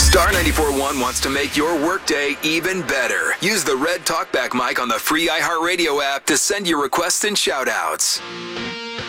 Star 94.1 wants to make your workday even better. Use the red talkback mic on the free iHeartRadio app to send your requests and shout-outs.